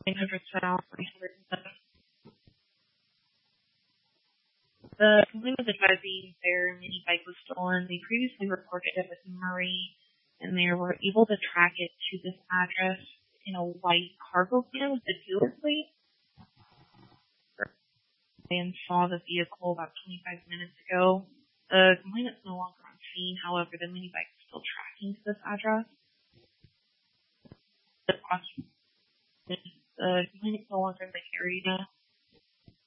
900 South, 307. The complaint was advising their mini bike was stolen. They previously reported it with Murray, and they were able to track it to this address in a white cargo van with a dealer plate. And saw the vehicle about 25 minutes ago. The complainant is no longer on scene. However, the mini bike is still tracking to this address. The complainant is no longer in the area.